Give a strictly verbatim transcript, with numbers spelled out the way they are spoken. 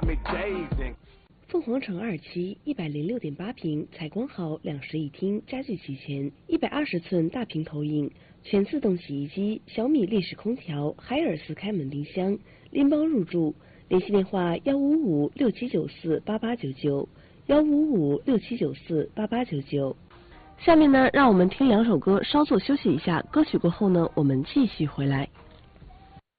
got me dazing。 凤凰城二期一百零六点八平，采光好，两室一厅，家具齐全，一百二十寸大屏投影，全自动洗衣机，小米立式空调，海尔斯开门冰箱，拎包入住。联系电话：幺五五六七九四八八九九，幺五五六七九四八八九九。下面呢，让我们听两首歌，稍作休息一下。歌曲过后呢，我们继续回来。